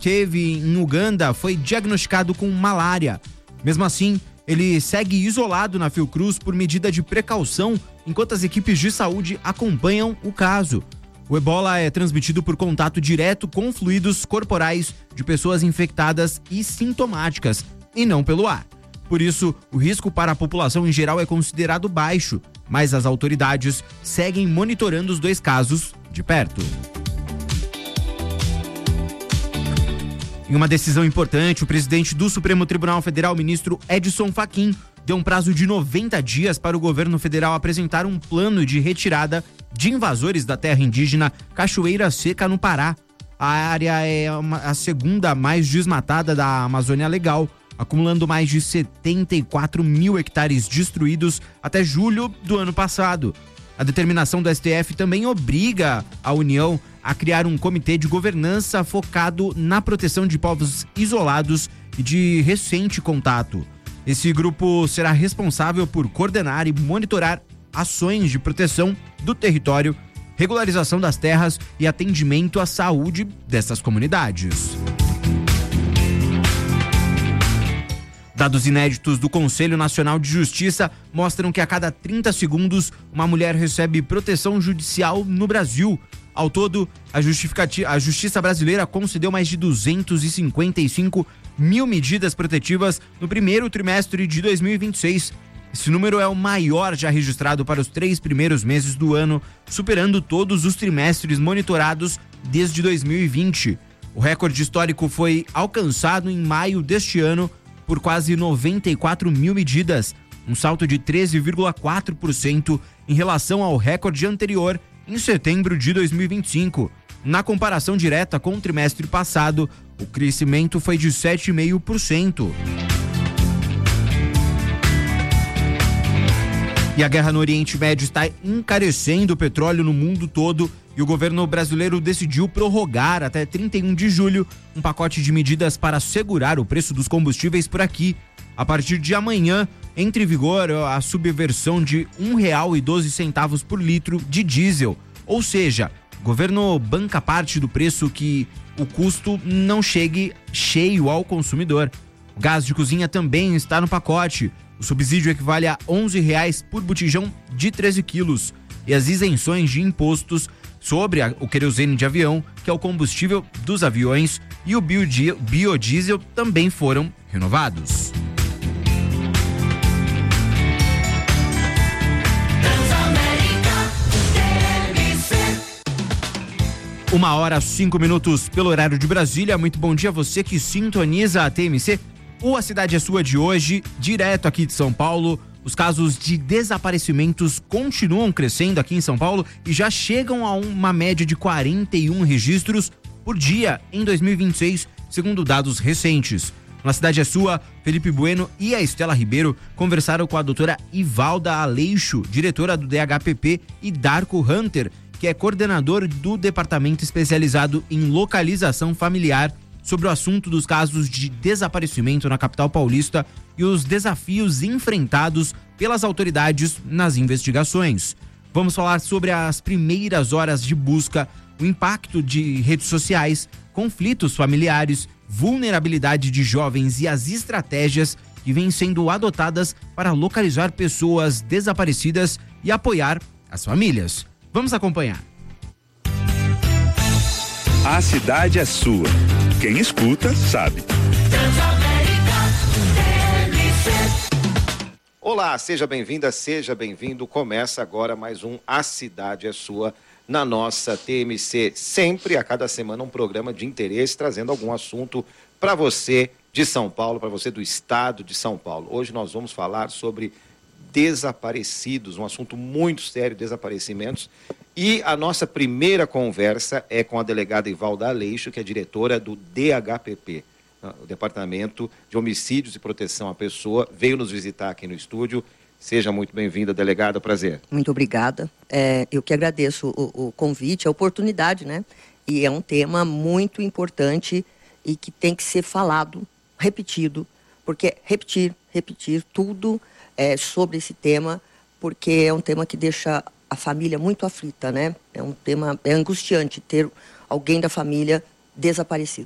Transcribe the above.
teve em Uganda foi diagnosticado com malária. Mesmo assim, ele segue isolado na Fiocruz por medida de precaução, enquanto as equipes de saúde acompanham o caso. O ebola é transmitido por contato direto com fluidos corporais de pessoas infectadas e sintomáticas, e não pelo ar. Por isso, o risco para a população em geral é considerado baixo, mas as autoridades seguem monitorando os dois casos de perto. Em uma decisão importante, o presidente do Supremo Tribunal Federal, ministro Edson Fachin, deu um prazo de 90 dias para o governo federal apresentar um plano de retirada de invasores da terra indígena Cachoeira Seca, no Pará. A área é a segunda mais desmatada da Amazônia Legal, acumulando mais de 74 mil hectares destruídos até julho do ano passado. A determinação do STF também obriga a União a criar um comitê de governança focado na proteção de povos isolados e de recente contato. Esse grupo será responsável por coordenar e monitorar ações de proteção do território, regularização das terras e atendimento à saúde dessas comunidades. Dados inéditos do Conselho Nacional de Justiça mostram que a cada 30 segundos uma mulher recebe proteção judicial no Brasil. Ao todo, a Justiça brasileira concedeu mais de 255 mil medidas protetivas no primeiro trimestre de 2026. Esse número é o maior já registrado para os 3 primeiros meses do ano, superando todos os trimestres monitorados desde 2020. O recorde histórico foi alcançado em maio deste ano por quase 94 mil medidas, um salto de 13,4% em relação ao recorde anterior em setembro de 2025. Na comparação direta com o trimestre passado, o crescimento foi de 7,5%. E a guerra no Oriente Médio está encarecendo o petróleo no mundo todo, e o governo brasileiro decidiu prorrogar até 31 de julho um pacote de medidas para segurar o preço dos combustíveis por aqui. A partir de amanhã, entra em vigor a subversão de R$1,12 por litro de diesel. Ou seja, o governo banca parte do preço que o custo não chegue cheio ao consumidor. O gás de cozinha também está no pacote. O subsídio equivale a R$11 por botijão de 13 quilos. E as isenções de impostos sobre o querosene de avião, que é o combustível dos aviões, e o biodiesel também foram renovados. Uma hora, 5 minutos pelo horário de Brasília. Muito bom dia a você que sintoniza a TMC. A Cidade é Sua de hoje, direto aqui de São Paulo. Os casos de desaparecimentos continuam crescendo aqui em São Paulo e já chegam a uma média de 41 registros por dia em 2026, segundo dados recentes. Na Cidade é Sua, Felipe Bueno e a Estela Ribeiro conversaram com a doutora Ivalda Aleixo, diretora do DHPP, e Darko Hunter, que é coordenador do Departamento Especializado em Localização Familiar, sobre o assunto dos casos de desaparecimento na capital paulista e os desafios enfrentados pelas autoridades nas investigações. Vamos falar sobre as primeiras horas de busca, o impacto de redes sociais, conflitos familiares, vulnerabilidade de jovens e as estratégias que vêm sendo adotadas para localizar pessoas desaparecidas e apoiar as famílias. Vamos acompanhar. A cidade é sua. Quem escuta, sabe. Olá, seja bem-vinda, seja bem-vindo. Começa agora mais um A Cidade é Sua na nossa TMC. Sempre, a cada semana, um programa de interesse, trazendo algum assunto para você de São Paulo, para você do estado de São Paulo. Hoje nós vamos falar sobre desaparecidos, um assunto muito sério, desaparecimentos. E a nossa primeira conversa é com a delegada Ivalda Aleixo, que é diretora do DHPP, o Departamento de Homicídios e Proteção à Pessoa. Veio nos visitar aqui no estúdio. Seja muito bem-vinda, delegada, prazer. Muito obrigada. Eu que agradeço o convite, a oportunidade, né? E é um tema muito importante e que tem que ser falado, repetido, porque repetir tudo sobre esse tema, porque é um tema que deixa a família muito aflita, né? É um tema angustiante ter alguém da família desaparecido.